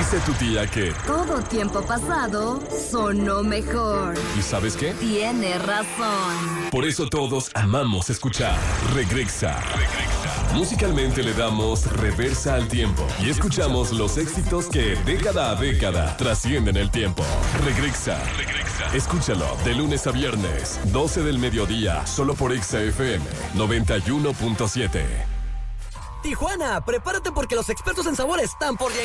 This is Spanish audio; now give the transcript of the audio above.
Dice tu tía que todo tiempo pasado sonó mejor. ¿y sabes qué? Tiene razón. Por eso todos amamos escuchar Regresa. Musicalmente le damos reversa al tiempo y escuchamos los éxitos que década a década trascienden el tiempo. Regresa. Escúchalo de lunes a viernes, 12 del mediodía, solo por Exa FM 91.7. Tijuana, prepárate porque los expertos en sabor están por llegar.